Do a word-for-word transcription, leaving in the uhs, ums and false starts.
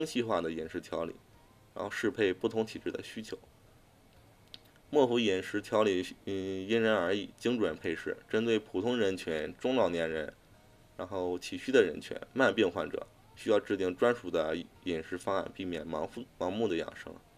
精细化的饮食调理，然后适配不同体质的需求。莫夫饮食调理，嗯，因人而异，精准配适，针对普通人群、中老年人，然后体虚的人群、慢病患者，需要制定专属的饮食方案，避免盲盲目的养生。